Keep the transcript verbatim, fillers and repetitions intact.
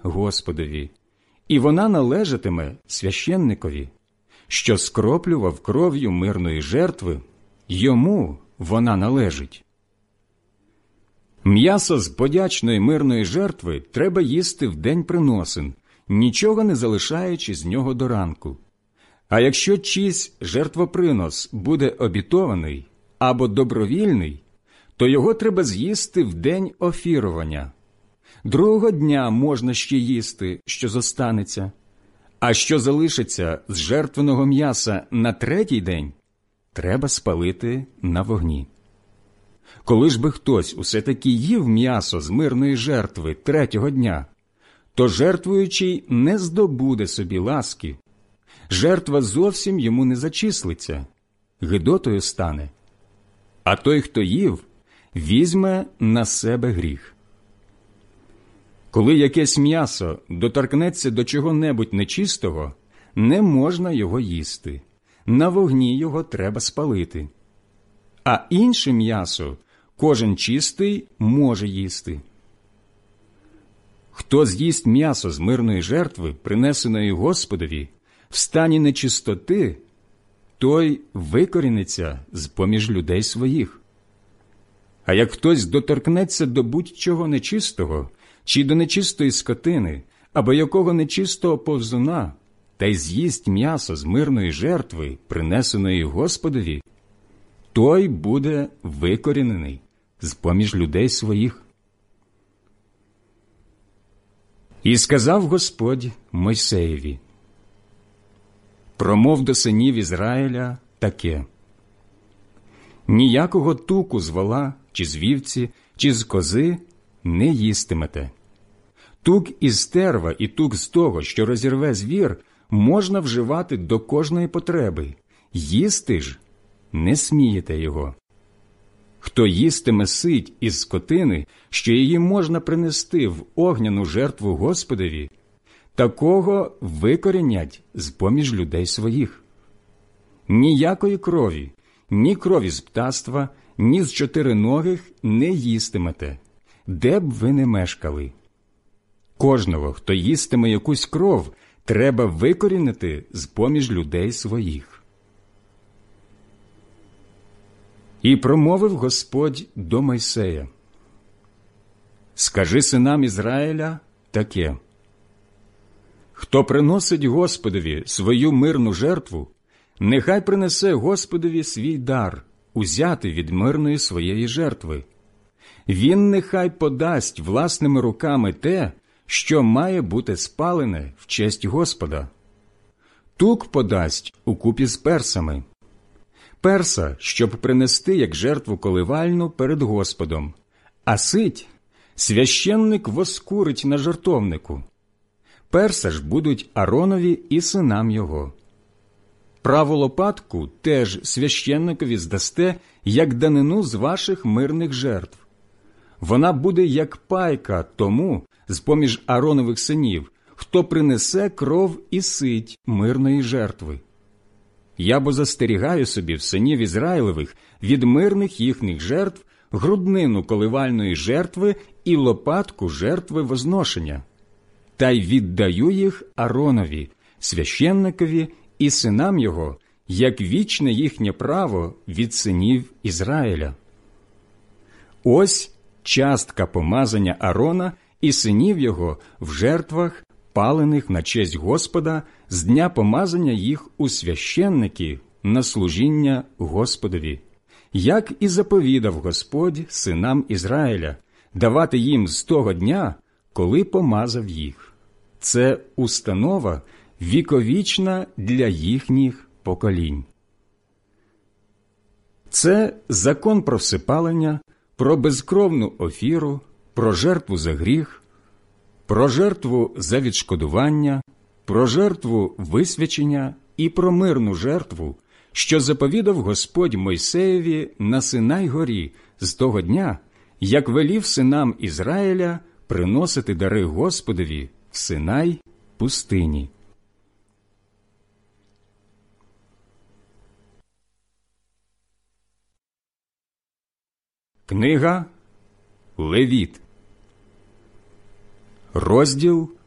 Господові, і вона належатиме священникові, що скроплював кров'ю мирної жертви, йому вона належить. М'ясо з подячної мирної жертви треба їсти в день приносин, нічого не залишаючи з нього до ранку. А якщо чийсь жертвопринос буде обітований або добровільний, то його треба з'їсти в день офірування. Другого дня можна ще їсти, що зостанеться, а що залишиться з жертвеного м'яса на третій день, треба спалити на вогні. Коли ж би хтось усе-таки їв м'ясо з мирної жертви третього дня, то жертвуючий не здобуде собі ласки, жертва зовсім йому не зачислиться, гидотою стане. А той, хто їв, візьме на себе гріх. Коли якесь м'ясо доторкнеться до чого-небудь нечистого, не можна його їсти, на вогні його треба спалити. А інше м'ясо кожен чистий може їсти. Хто з'їсть м'ясо з мирної жертви, принесеної Господові, в стані нечистоти, той викоріниться з-поміж людей своїх. А як хтось доторкнеться до будь-чого нечистого, чи до нечистої скотини, або якого нечистого повзуна, та й з'їсть м'ясо з мирної жертви, принесеної Господові, той буде викорінений з-поміж людей своїх. І сказав Господь Мойсеєві: промов до синів Ізраїля таке: ніякого туку з вола, чи з вівці, чи з кози не їстимете. Тук із стерва і тук з того, що розірве звір, можна вживати до кожної потреби, їсти ж не смієте його. Хто їстиме сить із скотини, що її можна принести в огняну жертву Господові, такого викорінять з-поміж людей своїх. Ніякої крові, ні крові з птаства, ні з чотириногих не їстимете, де б ви не мешкали. Кожного, хто їстиме якусь кров, треба викорінити з-поміж людей своїх. І промовив Господь до Мойсея: скажи синам Ізраїля таке: хто приносить Господові свою мирну жертву, нехай принесе Господові свій дар, узятий від мирної своєї жертви. Він нехай подасть власними руками те, що має бути спалене в честь Господа. Тук подасть укупі з персами. Перса, щоб принести як жертву коливальну перед Господом, а сить священник воскурить на жертовнику. Перса ж будуть Аронові і синам його. Праву лопатку теж священникові здасте, як данину з ваших мирних жертв. Вона буде як пайка тому, з-поміж Аронових синів, хто принесе кров і сить мирної жертви. Я бо застерігаю собі в синів Ізраїлевих від мирних їхніх жертв груднину коливальної жертви і лопатку жертви возношення, та й віддаю їх Аронові, священникові і синам його, як вічне їхнє право від синів Ізраїля. Ось частка помазання Арона і синів його в жертвах, палених на честь Господа, з дня помазання їх у священники на служіння Господові, як і заповідав Господь синам Ізраїля, давати їм з того дня, коли помазав їх. Це установа віковічна для їхніх поколінь. Це закон про всепалення, про безкровну офіру, про жертву за гріх, про жертву за відшкодування, про жертву висвячення і про мирну жертву, що заповідав Господь Мойсеєві на Синай-горі з того дня, як велів синам Ізраїля приносити дари Господові в Синай пустині. Книга Левіт, розділ